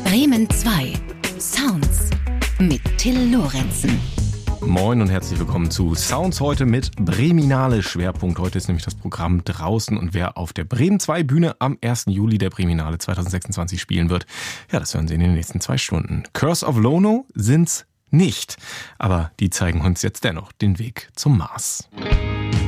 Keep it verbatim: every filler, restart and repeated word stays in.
Bremen zwei. Sounds mit Till Lorenzen. Moin und herzlich willkommen zu Sounds heute mit Breminale. Schwerpunkt heute ist nämlich das Programm draußen und wer auf der Bremen zwei Bühne am ersten Juli der Breminale zweitausendsechsundzwanzig spielen wird. Ja, das hören Sie in den nächsten zwei Stunden. Curse of Lono sind's nicht, aber die zeigen uns jetzt dennoch den Weg zum Mars.